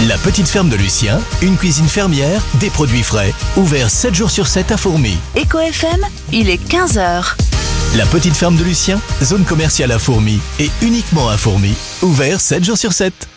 La petite ferme de Lucien, une cuisine fermière, des produits frais. Ouvert 7 jours sur 7 à Fourmies. Éco FM, il est 15h. La petite ferme de Lucien, zone commerciale à Fourmies et uniquement à Fourmies. Ouvert 7 jours sur 7.